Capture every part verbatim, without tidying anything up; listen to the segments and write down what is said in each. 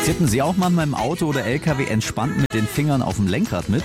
Tippen Sie auch manchmal im Auto oder L K W entspannt mit den Fingern auf dem Lenkrad mit?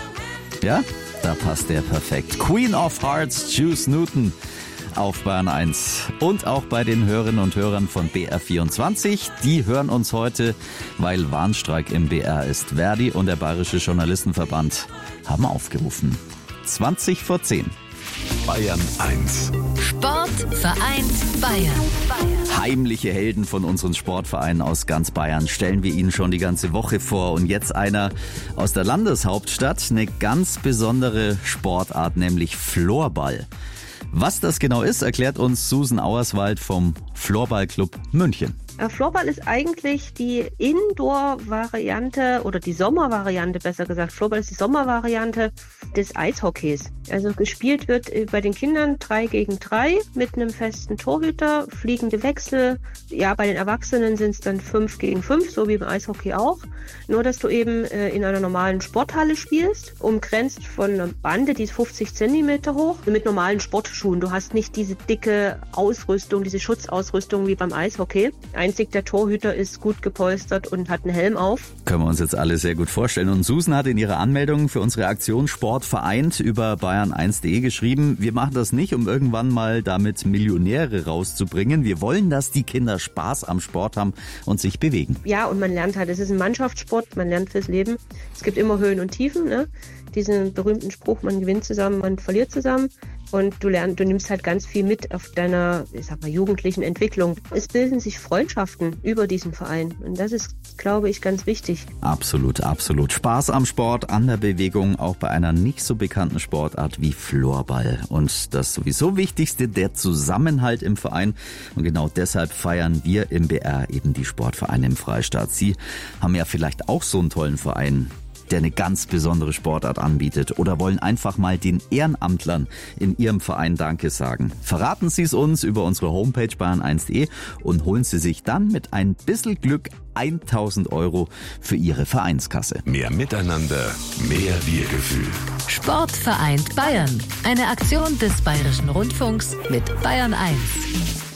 Ja, da passt der perfekt. Queen of Hearts, Juice Newton auf Bayern eins. Und auch bei den Hörerinnen und Hörern von B R vierundzwanzig. Die hören uns heute, weil Warnstreik im B R ist. Verdi und der Bayerische Journalistenverband haben aufgerufen. zwanzig vor zehn. Bayern eins. Sport vereint Bayern. Heimliche Helden von unseren Sportvereinen aus ganz Bayern stellen wir Ihnen schon die ganze Woche vor. Und jetzt einer aus der Landeshauptstadt, eine ganz besondere Sportart, nämlich Floorball. Was das genau ist, erklärt uns Susan Auerswald vom Floorballclub München. Floorball ist eigentlich die Indoor-Variante oder die Sommervariante, besser gesagt. Floorball ist die Sommervariante des Eishockeys. Also gespielt wird bei den Kindern drei gegen drei mit einem festen Torhüter, fliegende Wechsel. Ja, bei den Erwachsenen sind es dann fünf gegen fünf, so wie beim Eishockey auch. Nur, dass du eben äh, in einer normalen Sporthalle spielst, umgrenzt von einer Bande, die ist fünfzig Zentimeter hoch, mit normalen Sportschuhen. Du hast nicht diese dicke Ausrüstung, diese Schutzausrüstung wie beim Eishockey. Einzig der Torhüter ist gut gepolstert und hat einen Helm auf. Können wir uns jetzt alle sehr gut vorstellen. Und Susan hat in ihrer Anmeldung für unsere Aktion Sport vereint über bayern eins punkt de geschrieben, wir machen das nicht, um irgendwann mal damit Millionäre rauszubringen. Wir wollen, dass die Kinder Spaß am Sport haben und sich bewegen. Ja, und man lernt halt, es ist ein Mannschaftssport, man lernt fürs Leben. Es gibt immer Höhen und Tiefen, ne? Diesen berühmten Spruch, man gewinnt zusammen, man verliert zusammen. Und du lernst, du nimmst halt ganz viel mit auf deiner, ich sag mal, jugendlichen Entwicklung. Es bilden sich Freundschaften über diesen Verein. Und das ist, glaube ich, ganz wichtig. Absolut, absolut. Spaß am Sport, an der Bewegung, auch bei einer nicht so bekannten Sportart wie Floorball. Und das sowieso Wichtigste, der Zusammenhalt im Verein. Und genau deshalb feiern wir im B R eben die Sportvereine im Freistaat. Sie haben ja vielleicht auch so einen tollen Verein, der eine ganz besondere Sportart anbietet, oder wollen einfach mal den Ehrenamtlern in Ihrem Verein Danke sagen. Verraten Sie es uns über unsere Homepage bayern eins punkt de und holen Sie sich dann mit ein bisschen Glück tausend Euro für Ihre Vereinskasse. Mehr Miteinander, mehr Wir-Gefühl. Sport vereint Bayern. Eine Aktion des Bayerischen Rundfunks mit Bayern eins.